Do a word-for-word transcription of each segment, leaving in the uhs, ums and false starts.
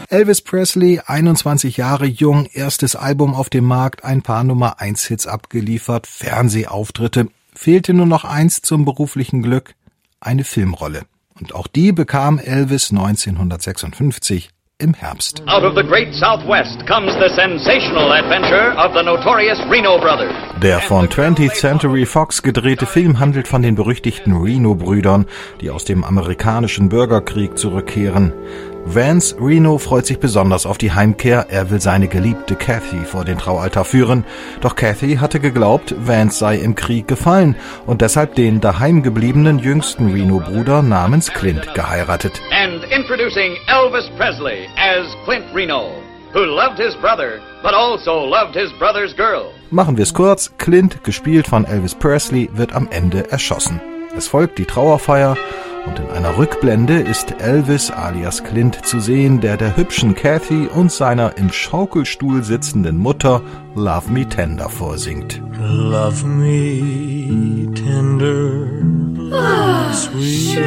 Elvis Presley, einundzwanzig Jahre jung, erstes Album auf dem Markt, ein paar Nummer eins Hits abgeliefert, Fernsehauftritte. Fehlte nur noch eins zum beruflichen Glück, eine Filmrolle. Und auch die bekam Elvis neunzehnhundertsechsundfünfzig im Herbst. Out of the great Southwest comes the sensational adventure of the notorious Reno Brothers. Der von twentieth Century Fox gedrehte Film handelt von den berüchtigten Reno-Brüdern, die aus dem amerikanischen Bürgerkrieg zurückkehren. Vance Reno freut sich besonders auf die Heimkehr. Er will seine geliebte Kathy vor den Traualtar führen. Doch Kathy hatte geglaubt, Vance sei im Krieg gefallen und deshalb den daheim gebliebenen jüngsten Reno-Bruder namens Clint geheiratet. And introducing Elvis Presley as Clint Reno, who loved his brother, but also loved his brother's girl. Machen wir es kurz. Clint, gespielt von Elvis Presley, wird am Ende erschossen. Es folgt die Trauerfeier. Und in einer Rückblende ist Elvis alias Clint zu sehen, der der hübschen Kathy und seiner im Schaukelstuhl sitzenden Mutter Love Me Tender vorsingt. Love me tender, love sweet,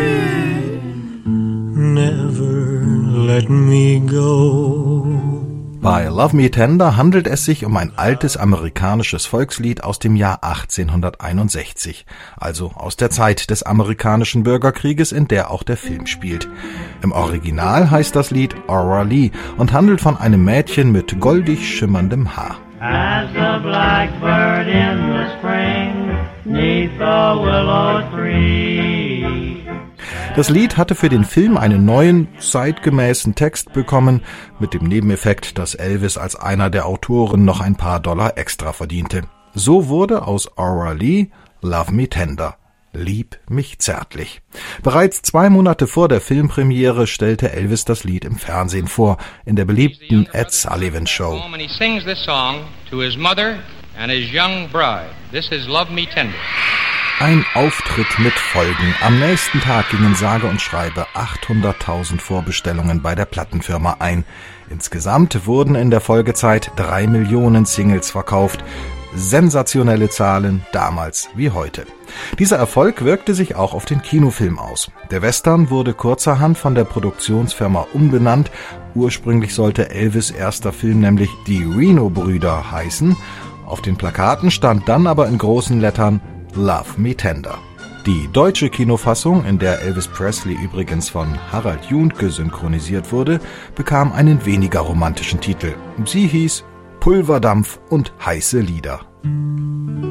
never let me go. Bei Love Me Tender handelt es sich um ein altes amerikanisches Volkslied aus dem Jahr achtzehnhunderteinundsechzig, also aus der Zeit des amerikanischen Bürgerkrieges, in der auch der Film spielt. Im Original heißt das Lied Aura Lee und handelt von einem Mädchen mit goldig schimmerndem Haar. As a blackbird in the spring, 'neath the willow tree. Das Lied hatte für den Film einen neuen, zeitgemäßen Text bekommen, mit dem Nebeneffekt, dass Elvis als einer der Autoren noch ein paar Dollar extra verdiente. So wurde aus Aura Lee Love Me Tender. Lieb mich zärtlich. Bereits zwei Monate vor der Filmpremiere stellte Elvis das Lied im Fernsehen vor, in der beliebten Ed Sullivan Show. He sings this song to his mother and his young bride. This is Love Me Tender. Ein Auftritt mit Folgen. Am nächsten Tag gingen sage und schreibe achthunderttausend Vorbestellungen bei der Plattenfirma ein. Insgesamt wurden in der Folgezeit drei Millionen Singles verkauft. Sensationelle Zahlen, damals wie heute. Dieser Erfolg wirkte sich auch auf den Kinofilm aus. Der Western wurde kurzerhand von der Produktionsfirma umbenannt. Ursprünglich sollte Elvis' erster Film nämlich Die Reno-Brüder heißen. Auf den Plakaten stand dann aber in großen Lettern Love Me Tender. Die deutsche Kinofassung, in der Elvis Presley übrigens von Harald Juhnke synchronisiert wurde, bekam einen weniger romantischen Titel. Sie hieß Pulverdampf und heiße Lieder.